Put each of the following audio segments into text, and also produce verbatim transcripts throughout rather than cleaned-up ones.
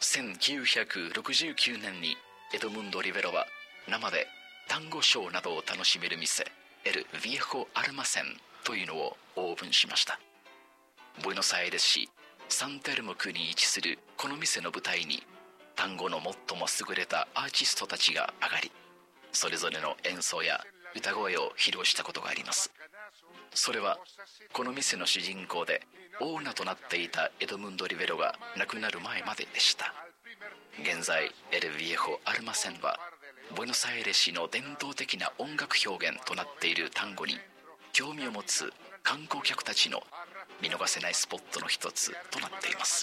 せんきゅうひゃくろくじゅうきゅうねんにエドムンド・リベロは生で単語ショーなどを楽しめる店エル・ヴィエホ・アルマセンというのをオープンしました。ブエノスアイレス市サンテルモ区に位置するこの店の舞台に単語の最も優れたアーティストたちが上がり、それぞれの演奏や歌声を披露したことがあります。それはこの店の主人公でオーナーとなっていたエドムンド・リベロが亡くなる前まででした。現在エル・ヴィエホ・アルマセンはブエノスアイレス市の伝統的な音楽表現となっている単語に興味を持つ観光客たちの見逃せないスポットの一つとなっています。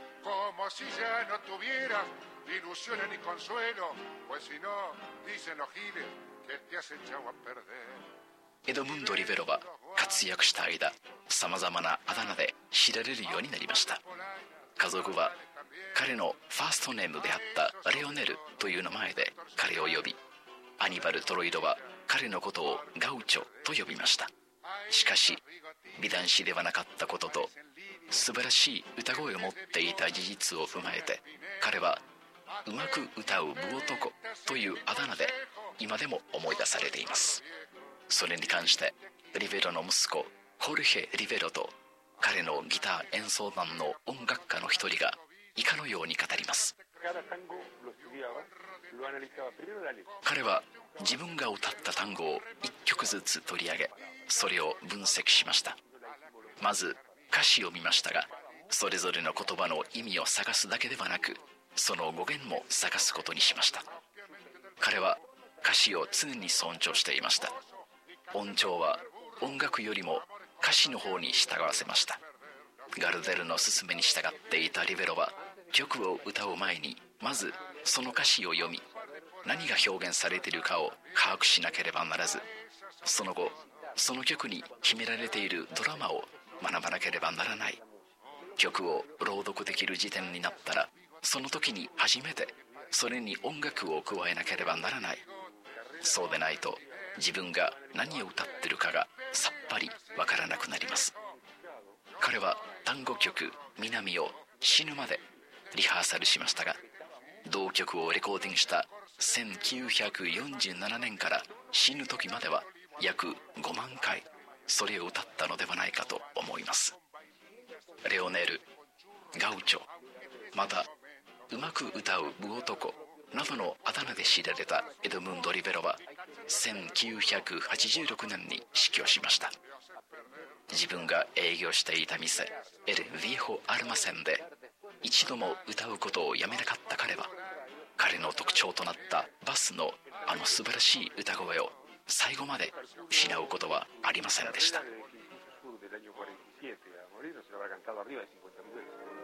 エドムンド・リベロは活躍した間、さまざまなあだ名で知られるようになりました。家族は彼のファーストネームであったレオネルという名前で彼を呼び、アニバル・トロイドは彼のことをガウチョと呼びました。しかし美男子ではなかったことと素晴らしい歌声を持っていた事実を踏まえて、彼はうまく歌う武男というあだ名で今でも思い出されています。それに関してリベロの息子ホルヘ・リベロと彼のギター演奏団の音楽家の一人が以下のように語ります。彼は自分が歌った単語を一曲ずつ取り上げ、それを分析しました。まず歌詞を見ましたが、それぞれの言葉の意味を探すだけではなく、その語源も探すことにしました。彼は歌詞を常に尊重していました。音調は音楽よりも歌詞の方に従わせました。ガルデルの勧めに従っていたリベロは曲を歌う前にまずその歌詞を読み、何が表現されているかを把握しなければならず、その後その曲に秘められているドラマを学ばなければならない。曲を朗読できる時点になったら、その時に初めてそれに音楽を加えなければならない。そうでないと自分が何を歌ってるかがさっぱりわからなくなります。彼は単語曲「南」を死ぬまでリハーサルしましたが、同曲をレコーディングしたせんきゅうひゃくよんじゅうななねんから死ぬ時までは約ごまんかいそれを歌ったのではないかと思います。レオネル、ガウチョ、またうまく歌う武男などのあだ名で知られたエドムンド・リベロはせんきゅうひゃくはちじゅうろくねんに死去しました。自分が営業していた店エル・ヴィエホ・アルマセンで一度も歌うことをやめなかった彼は、彼の特徴となったバスのあの素晴らしい歌声を最後まで失うことはありませんでした。